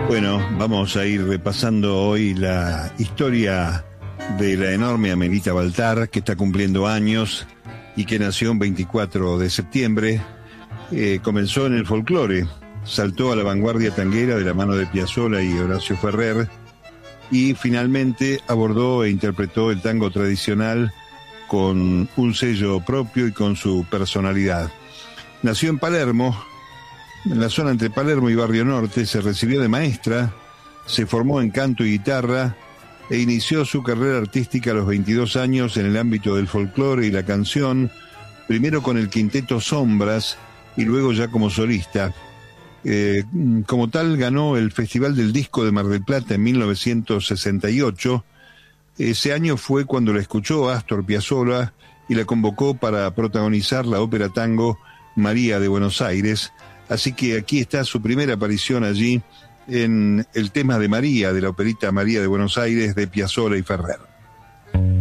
Bueno, vamos a ir repasando hoy la historia de la enorme Amelita Baltar, que está cumpliendo años y que nació el 24 de septiembre. Comenzó en el folclore, saltó a la vanguardia tanguera de la mano de Piazzolla y Horacio Ferrer y finalmente abordó e interpretó el tango tradicional con un sello propio y con su personalidad. Nació en Palermo, en la zona entre Palermo y Barrio Norte, se recibió de maestra, se formó en canto y guitarra e inició su carrera artística a los 22 años en el ámbito del folclore y la canción, primero con el quinteto Sombras y luego ya como solista. Como tal ganó el Festival del Disco de Mar del Plata en 1968. Ese año fue cuando la escuchó Astor Piazzolla y la convocó para protagonizar la ópera tango María de Buenos Aires. Así que aquí está su primera aparición allí en el tema de María, de la operita María de Buenos Aires de Piazzolla y Ferrer.